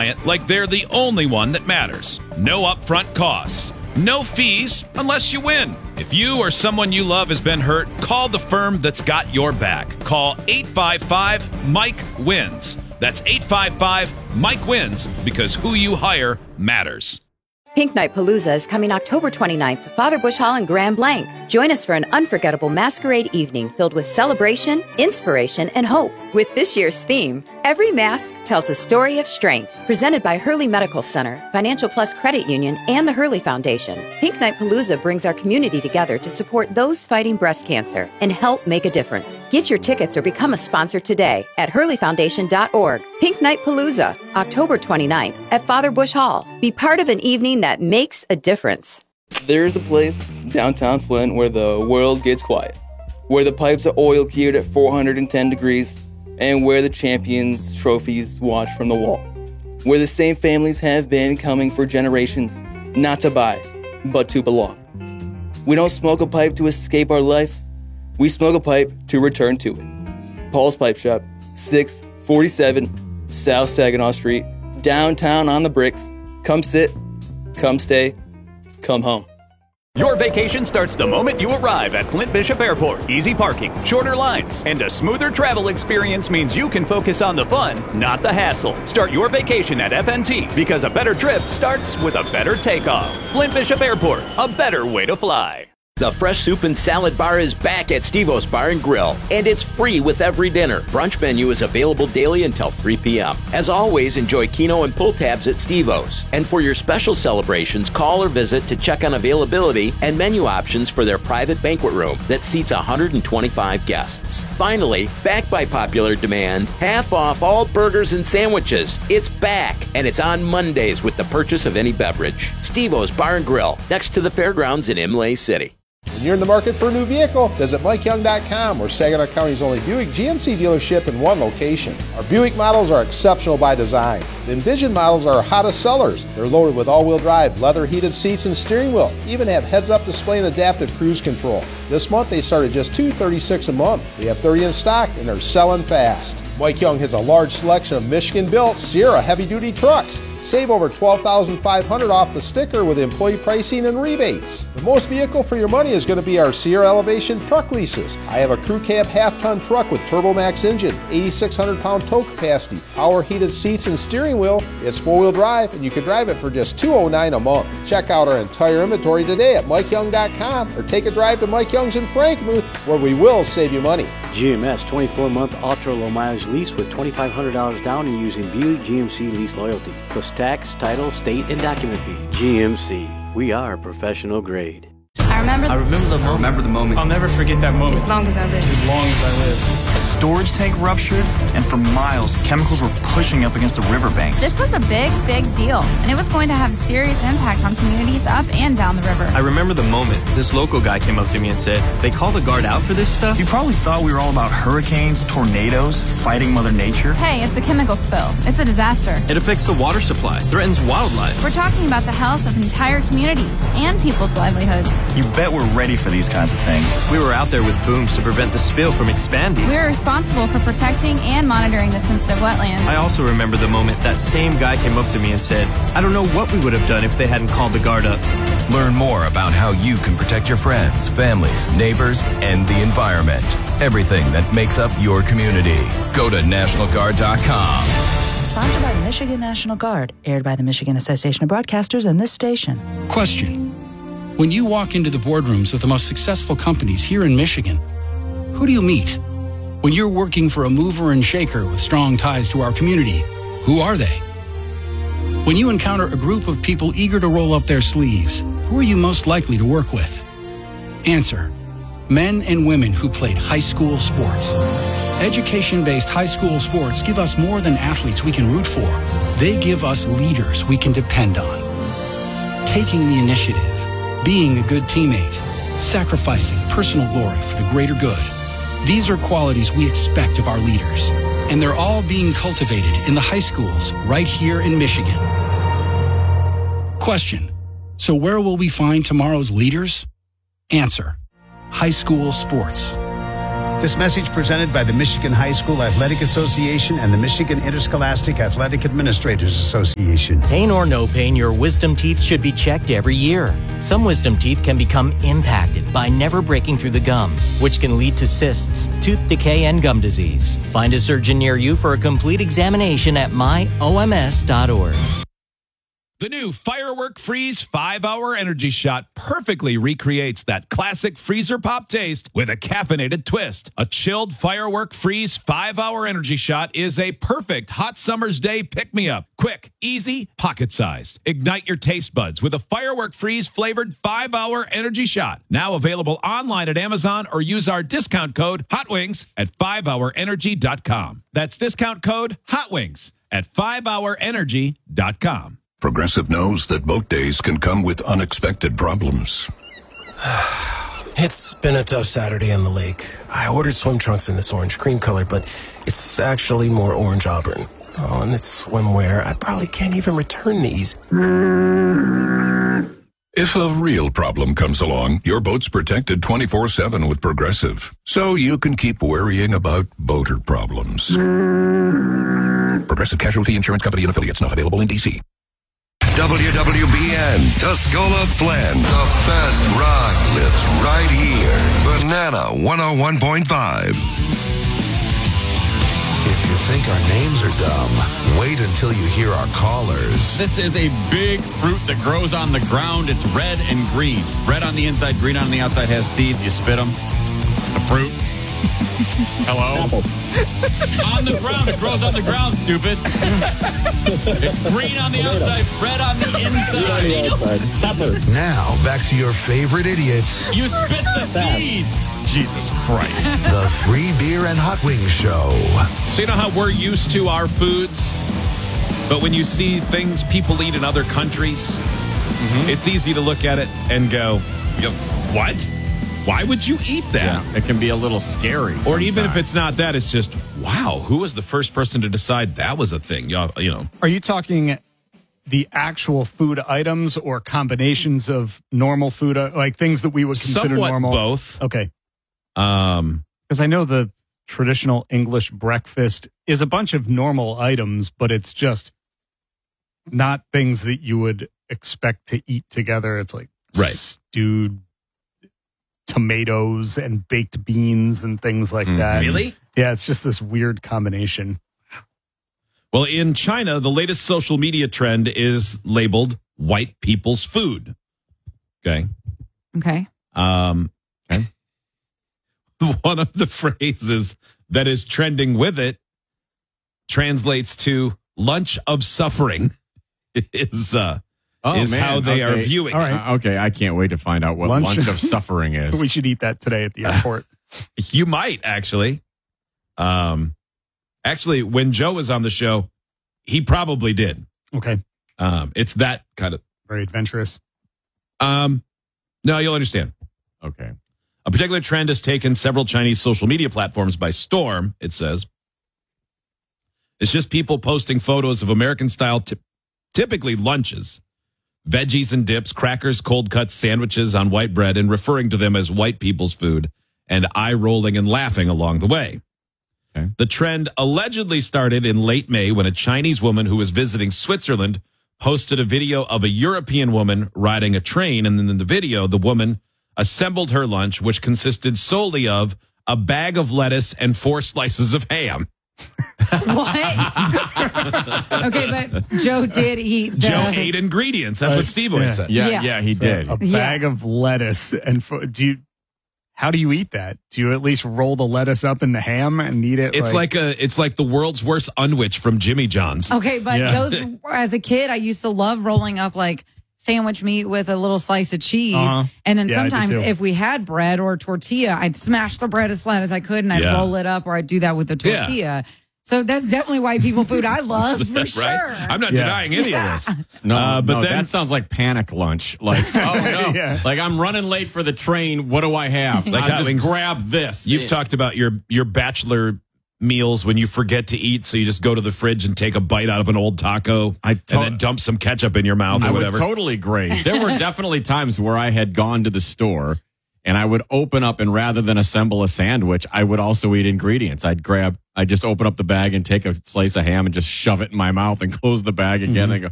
client like they're the only one that matters. No upfront costs. No fees unless you win. If you or someone you love has been hurt, call the firm that's got your back. Call 855-MIKE-WINS. That's 855-MIKE-WINS, because who you hire matters. Pink Night Palooza is coming October 29th to Father Bush Hall in Grand Blanc. Join us for an unforgettable masquerade evening filled with celebration, inspiration, and hope. With this year's theme, Every Mask Tells a Story of Strength, presented by Hurley Medical Center, Financial Plus Credit Union, and the Hurley Foundation. Pink Night Palooza brings our community together to support those fighting breast cancer and help make a difference. Get your tickets or become a sponsor today at hurleyfoundation.org. Pink Night Palooza, October 29th at Father Bush Hall. Be part of an evening that makes a difference. There's a place downtown Flint where the world gets quiet, where the pipes are oil cured at 410 degrees, and where the champions' trophies watch from the wall, where the same families have been coming for generations, not to buy, but to belong. We don't smoke a pipe to escape our life, we smoke a pipe to return to it. Paul's Pipe Shop, 647 South Saginaw Street, downtown on the bricks. Come sit, come stay, come home. Your vacation starts the moment you arrive at Flint Bishop Airport. Easy parking, shorter lines, and a smoother travel experience means you can focus on the fun, not the hassle. Start your vacation at FNT, because a better trip starts with a better takeoff. Flint Bishop Airport, a better way to fly. The Fresh Soup and Salad Bar is back at Steve-O's Bar and Grill, and it's free with every dinner. Brunch menu is available daily until 3 p.m. As always, enjoy Keno and pull tabs at Steve-O's. And for your special celebrations, call or visit to check on availability and menu options for their private banquet room that seats 125 guests. Finally, back by popular demand, half off all burgers and sandwiches. It's back, and it's on Mondays with the purchase of any beverage. Steve-O's Bar and Grill, next to the fairgrounds in Imlay City. When you're in the market for a new vehicle, visit MikeYoung.com, or Saginaw County's only Buick GMC dealership in one location. Our Buick models are exceptional by design. The Envision models are our hottest sellers. They're loaded with all-wheel drive, leather heated seats and steering wheel, even have heads-up display and adaptive cruise control. This month they start at just $236 a month. We have 30 in stock and they're selling fast. Mike Young has a large selection of Michigan-built Sierra heavy-duty trucks. Save over $12,500 off the sticker with employee pricing and rebates. The most vehicle for your money is going to be our Sierra Elevation truck leases. I have a crew cab half-ton truck with TurboMax engine, 8,600-pound tow capacity, power heated seats and steering wheel. It's four-wheel drive, and you can drive it for just $209 a month. Check out our entire inventory today at MikeYoung.com, or take a drive to Mike Young's in Frankenmuth, where we will save you money. GMS 24-month ultra-low mileage lease with $2,500 down and using Buick GMC Lease Loyalty. Plus tax, title, state, and document fee. GMC. We are professional grade. I remember the moment. I'll never forget that moment. As long as I live. As long as I live. A storage tank ruptured, and for miles, chemicals were pushing up against the riverbanks. This was a big, big deal, and it was going to have a serious impact on communities up and down the river. I remember the moment this local guy came up to me and said, "They call the guard out for this stuff?" You probably thought we were all about hurricanes, tornadoes, fighting Mother Nature. Hey, it's a chemical spill. It's a disaster. It affects the water supply, threatens wildlife. We're talking about the health of entire communities and people's livelihoods. You bet we're ready for these kinds of things. We were out there with booms to prevent the spill from expanding. We're responsible for protecting and monitoring the sensitive wetlands. I also remember the moment that same guy came up to me and said, "I don't know what we would have done if they hadn't called the guard up." Learn more about how you can protect your friends, families, neighbors, and the environment. Everything that makes up your community. Go to NationalGuard.com. Sponsored by the Michigan National Guard. Aired by the Michigan Association of Broadcasters and this station. Question. When you walk into the boardrooms of the most successful companies here in Michigan, who do you meet? When you're working for a mover and shaker with strong ties to our community, who are they? When you encounter a group of people eager to roll up their sleeves, who are you most likely to work with? Answer: men and women who played high school sports. Education-based high school sports give us more than athletes we can root for. They give us leaders we can depend on. Taking the initiative, being a good teammate, sacrificing personal glory for the greater good. These are qualities we expect of our leaders, and they're all being cultivated in the high schools right here in Michigan. Question: so where will we find tomorrow's leaders? Answer: high school sports. This message presented by the Michigan High School Athletic Association and the Michigan Interscholastic Athletic Administrators Association. Pain or no pain, your wisdom teeth should be checked every year. Some wisdom teeth can become impacted by never breaking through the gum, which can lead to cysts, tooth decay, and gum disease. Find a surgeon near you for a complete examination at myoms.org. The new Firework Freeze 5-Hour Energy Shot perfectly recreates that classic freezer pop taste with a caffeinated twist. A chilled Firework Freeze 5-Hour Energy Shot is a perfect hot summer's day pick-me-up. Quick, easy, pocket-sized. Ignite your taste buds with a Firework Freeze flavored 5-Hour Energy Shot. Now available online at Amazon or use our discount code HOTWINGS at 5hourenergy.com. That's discount code HOTWINGS at 5hourenergy.com. Progressive knows that boat days can come with unexpected problems. It's been a tough Saturday on the lake. I ordered swim trunks in this orange cream color, but it's actually more orange auburn. Oh, and it's swimwear. I probably can't even return these. If a real problem comes along, your boat's protected 24/7 with Progressive, so you can keep worrying about boater problems. Progressive Casualty Insurance Company and affiliates, not available in D.C. WWBN, Tuscola Flint. The best rock lives right here. Banana 101.5. If you think our names are dumb, wait until you hear our callers. This is a big fruit that grows on the ground. It's red and green. Red on the inside, green on the outside, has seeds. You spit them. The fruit. Hello? On the ground. It grows on the ground, stupid. It's green on the outside, red on the inside. Now, back to your favorite idiots. You spit the seeds. Jesus Christ. The Free Beer and Hot Wings Show. So you know how we're used to our foods? But when you see things people eat in other countries, it's easy to look at it and go, what? Why would you eat that? Yeah, it can be a little scary. Or sometimes. even if it's not that, it's just, wow, who was the first person to decide that was a thing? You know. Are you talking the actual food items or combinations of normal food, like things that we would consider Somewhat normal? Both. Okay. Because I know the traditional English breakfast is a bunch of normal items, but it's just not things that you would expect to eat together. It's like stewed tomatoes and baked beans and things like that. Really? Yeah, it's just this weird combination. Well, in China, the latest social media trend is labeled white people's food. Okay. Okay. Okay. One of the phrases that is trending with it translates to lunch of suffering is how they are viewing it. Okay, I can't wait to find out what lunch of suffering is. We should eat that today at the airport. You might, actually. Actually, when Joe was on the show, he probably did. Okay. It's that kind of... Very adventurous. No, you'll understand. Okay. A particular trend has taken several Chinese social media platforms by storm, it says. It's just people posting photos of American-style, typically lunches, veggies and dips, crackers, cold cuts, sandwiches on white bread, and referring to them as white people's food, and eye-rolling and laughing along the way. Okay. The trend allegedly started in late May when a Chinese woman who was visiting Switzerland posted a video of a European woman riding a train, and then in the video, the woman assembled her lunch, which consisted solely of a bag of lettuce and 4 slices of ham. What? Okay, but Joe did eat. Joe ate ingredients. That's what Steve always said. Yeah, he did. A bag of lettuce and how do you eat that? Do you at least roll the lettuce up in the ham and eat it? It's like the world's worst unwich from Jimmy John's. Okay, but those, as a kid, I used to love rolling up like sandwich meat with a little slice of cheese. And then sometimes if we had bread or tortilla, I'd smash the bread as flat as I could and I'd roll it up, or I'd do that with the tortilla. Yeah. So that's definitely white people food I love, for sure. I'm not denying any of this. No, but then, that sounds like panic lunch. Like, oh no, like I'm running late for the train. What do I have? Like, I'll just grab this. You've talked about your bachelor meals when you forget to eat, so you just go to the fridge and take a bite out of an old taco and then dump some ketchup in your mouth or whatever. I would totally graze. There were definitely times where I had gone to the store And I would open up, and rather than assemble a sandwich, I would also eat ingredients. I'd just open up the bag and take a slice of ham and just shove it in my mouth and close the bag again and go,